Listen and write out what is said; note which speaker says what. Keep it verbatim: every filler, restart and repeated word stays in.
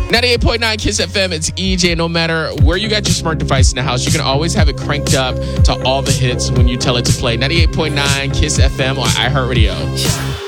Speaker 1: ninety-eight point nine Kiss F M, it's E J. No matter where you got your smart device in the house, you can always have it cranked up to all the hits when you tell it to play. ninety-eight point nine Kiss F M on iHeartRadio.